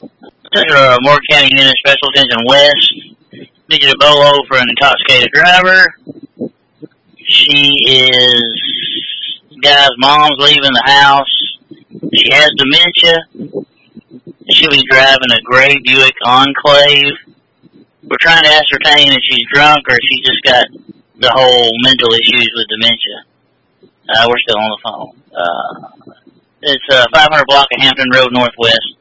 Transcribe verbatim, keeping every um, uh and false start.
Uh, Moore County Unit Special Attention West. Visit a bolo for an intoxicated driver. She is, guy's mom's leaving the house. She has dementia. She'll be driving a gray Buick Enclave. We're trying to ascertain if she's drunk or if she just got the whole mental issues with dementia. Uh, we're still on the phone. Uh, it's uh, five hundred block of Hampton Road Northwest.